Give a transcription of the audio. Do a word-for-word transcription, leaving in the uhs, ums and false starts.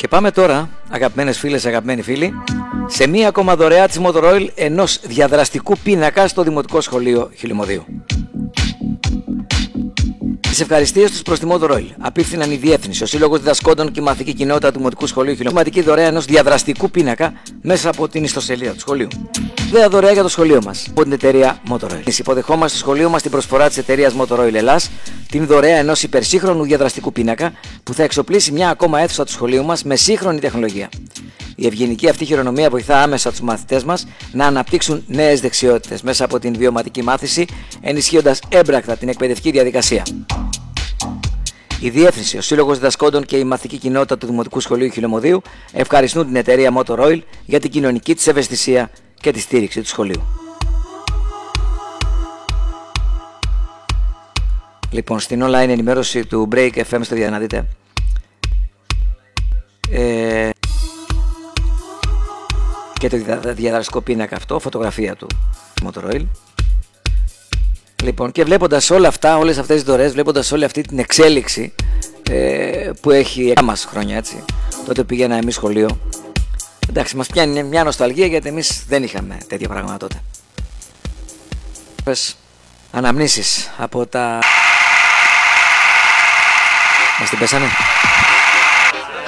Και πάμε τώρα, αγαπημένες φίλες, αγαπημένοι φίλοι, σε μία ακόμα δωρεά της Motoroil ενός διαδραστικού πίνακα στο Δημοτικό Σχολείο Χιλιμοδίου. Τις ευχαριστίες τους προς τη Motoroil απίφθηναν η Διεύθυνση, ο Σύλλογος Διδασκόντων και η Μαθητική Κοινότητα του Δημοτικού Σχολείου Χιλιμοδίου. Σημαντική δωρεά ενός διαδραστικού πίνακα μέσα από την ιστοσελίδα του σχολείου. Δέα δωρεά για το σχολείο μας από την εταιρεία Motoroil. Υποδεχόμαστε στο σχολείο μας την προσφορά της εταιρείας Motoroil Ελλάς, την δωρεά ενός υπερσύγχρονου διαδραστικού πίνακα που θα εξοπλίσει μια ακόμα αίθουσα του σχολείου μας με σύγχρονη τεχνολογία. Η ευγενική αυτή χειρονομία βοηθά άμεσα τους μαθητές μας να αναπτύξουν νέες δεξιότητες μέσα από την βιωματική μάθηση, ενισχύοντας έμπρακτα την εκπαιδευτική διαδικασία. Η Διεύθυνση, ο Σύλλογος Διδασκόντων και η Μαθητική Κοινότητα του Δημοτικού Σχολείου Χιλιμοδίου ευχαριστούν την εταιρεία Motoroil για την κοινωνική της ευαισθησία και τη στήριξη του σχολείου. Λοιπόν, στην online ενημέρωση του Break εφ εμ στο να δείτε. Ε, και το διαδραστικό πίνακα αυτό, φωτογραφία του Motoroil. Λοιπόν, και βλέποντας όλα αυτά, όλες αυτές τις δωρεές, βλέποντας όλη αυτή την εξέλιξη ε, που έχει μας χρόνια, έτσι, τότε πήγαινα εμείς σχολείο. Εντάξει, μας πιάνει μια νοσταλγία γιατί εμείς δεν είχαμε τέτοια πράγματα τότε. Πες, αναμνήσεις από τα... Μας την πέσανε.